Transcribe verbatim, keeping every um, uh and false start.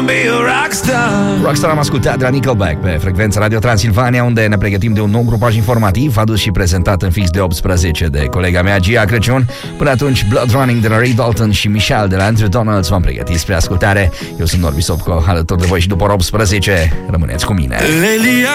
wanna be a rockstar. Rockstar am ascultat de la Nickelback pe frecvența Radio Transilvania, unde ne pregătim de un nou grupaj informativ adus și prezentat în fix de optsprezece de colega mea Gia Crăciun. Până atunci, Blood Running de la Ray Dalton și Michelle de la Andrew Donalds v-am pregătit spre ascultare. Eu sunt Norbi Sopco, alături de voi și după optsprezece. Rămâneți cu mine.